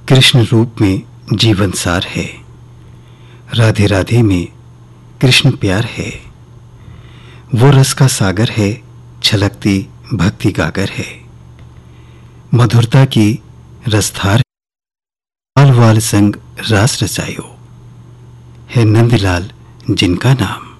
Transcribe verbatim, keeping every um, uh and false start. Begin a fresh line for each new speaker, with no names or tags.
कृष्ण रूप में जीवन सार है। राधे राधे में कृष्ण प्यार है। वो रस का सागर है, छलकती भक्ति गागर है। मधुरता की रसधार वाल वाल संग रास रचायो है, नंदलाल जिनका नाम।